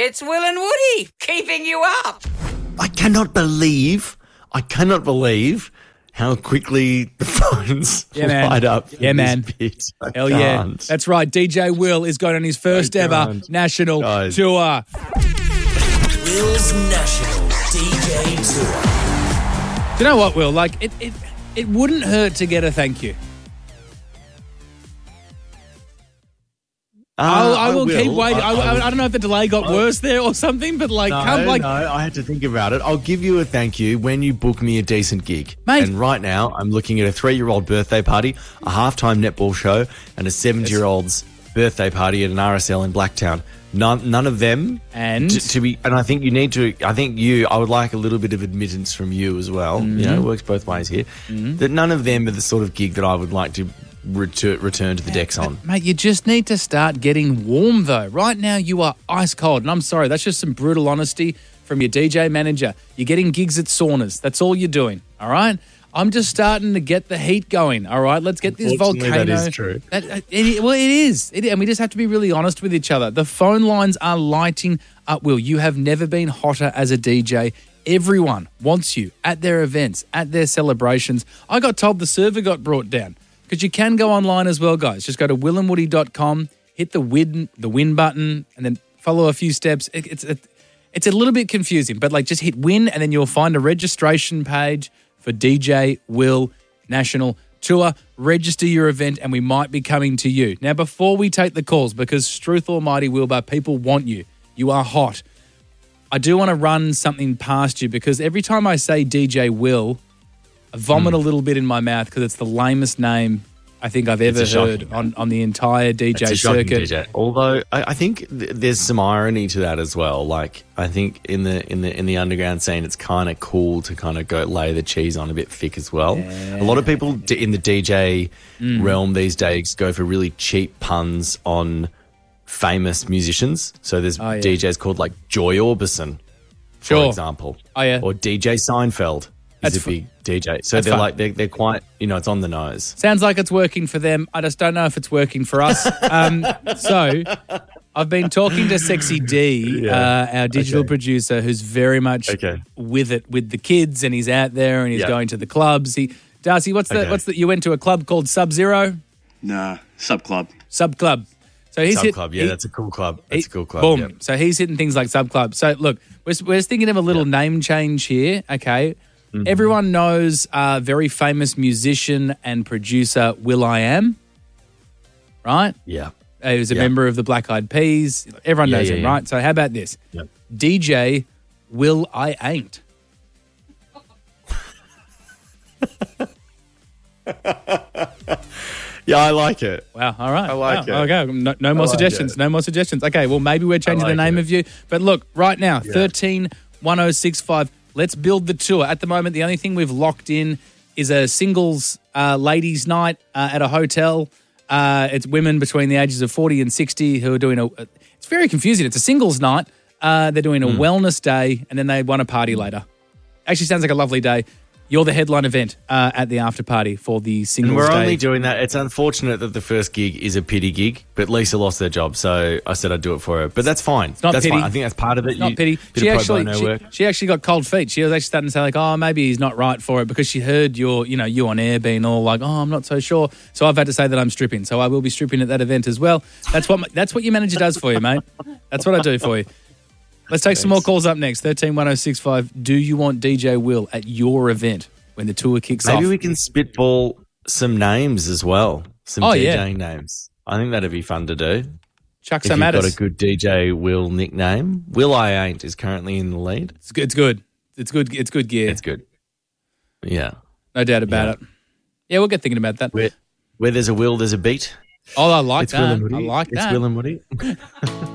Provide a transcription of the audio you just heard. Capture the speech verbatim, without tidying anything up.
It's Will and Woody keeping you up. I cannot believe, I cannot believe how quickly the phones Yeah, man. light up. for Yeah, this man. bit. I Hell yeah. can't. That's right. D J Will is going on his first I ever can't. national Guys. tour. Will's National D J Tour. Do you know what, Will? Like, it, it, it wouldn't hurt to get a thank you. Uh, I'll, I will will. keep waiting. I, I- I, I will- I don't know if the delay got worse there or something, but like, No, come, like, no, I had to think about it. I'll give you a thank you when you book me a decent gig. Mate. And right now, I'm looking at a three-year-old birthday party, a halftime netball show, and a seven-year-old's birthday party at an R S L in Blacktown. None, none of them. And? to, to be, and I think you need to. I think you. I would like a little bit of admittance from you as well. Mm-hmm. You know, it works both ways here. That none of them are the sort of gig that I would like to retur- return to the decks on. Mate, you just need to start getting warm, though. Right now, you are ice cold. And I'm sorry, that's just some brutal honesty from your D J manager. You're getting gigs at saunas. That's all you're doing, all right? I'm just starting to get the heat going, all right? Let's get this Unfortunately, volcano. that is true. That, uh, it, well, it is. It, and we just have to be really honest with each other. The phone lines are lighting up, Will. You have never been hotter as a D J. Everyone wants you at their events, at their celebrations. I got told the server got brought down. Because you can go online as well, guys. Just go to will and woody dot com, hit the win, the win button, and then follow a few steps. It, it's a, it's a little bit confusing, but like just hit win, and then you'll find a registration page for D J Will National Tour. Register your event, and we might be coming to you. Now, before we take the calls, because Struth Almighty Wilbur, people want you. You are hot. I do want to run something past you, because every time I say D J Will, I vomit Hmm. a little bit in my mouth because it's the lamest name I think I've ever It's a heard shocking on, on the entire D J It's a shocking circuit. D J. Although I, I think th- there's some irony to that as well. Like I think in the in the in the underground scene, it's kind of cool to kind of go lay the cheese on a bit thick as well. A lot of people d- in the D J Mm. realm these days go for really cheap puns on famous musicians. So there's Oh, yeah. D Js called like Joy Orbison, for Sure. example. Oh, yeah. Or D J Seinfeld That's is a fu- big D J. So That's they're fun. like they're, they're quite, you know, it's on the nose. Sounds like it's working for them. I just don't know if it's working for us. Um, so I've been talking to Sexy D, Yeah. uh, our digital Okay. producer, who's very much Okay. with it with the kids, and he's out there and he's Yeah. going to the clubs. He, Darcy, what's the Okay. what's the? You went to a club called Sub Zero Nah, sub club. Sub Club. So he's Sub hit, Club, yeah, he- that's a cool club. That's he- a cool club. Boom. yeah. So he's hitting things like Sub Club. So look, we're, we're just thinking of a little name change here. Okay. Mm-hmm. Everyone knows uh, very famous musician and producer Will I Am, right? Yeah. Uh, He was a Yeah. member of the Black Eyed Peas. Everyone Yeah, knows yeah, him, yeah. right? So how about this? Yep. D J Will I Ain't. Yeah, I like it. Wow. All right. I like Wow, it. Okay. No, no more like suggestions. it. No more suggestions. Okay. Well, maybe we're changing the like name it. of you. But look, right now, thirteen one oh six five. Let's build the tour. At the moment, the only thing we've locked in is a singles uh, ladies' night uh, at a hotel. Uh, it's women between the ages of forty and sixty who are doing a. It's very confusing. It's a singles night. Uh, they're doing a Hmm. wellness day, and then they want a party later. Actually, sounds like a lovely day. You're the headline event uh, at the after party for the singles And we're day. only doing that. It's unfortunate that the first gig is a pity gig, but Lisa lost their job, so I said I'd do it for her. But that's fine. not that's pity. fine. I think that's part of it. It's not You- pity. bit She of pro actually, bono she, work. she actually got cold feet. She was actually starting to say like, oh, maybe he's not right for it because she heard your, you know, you on air being all like, oh, I'm not so sure. So I've had to say that I'm stripping. So I will be stripping at that event as well. That's what my, that's what your manager does for you, mate. That's what I do for you. Let's take some more calls up next. thirteen one oh six five. Do you want D J Will at your event when the tour kicks Maybe off? we can spitball some names as well. Some Oh, DJing yeah. names. I think that'd be fun to do. Chuck If some you've at got us. a good D J Will nickname. Will I Ain't is currently in the lead. It's good. It's good. It's good. It's good gear. It's good. Yeah. No doubt about Yeah. it. Yeah, we'll get thinking about that. Where, where there's a will, there's a beat. Oh, I like It's Will that. and Woody. I like it's that. Will and Woody.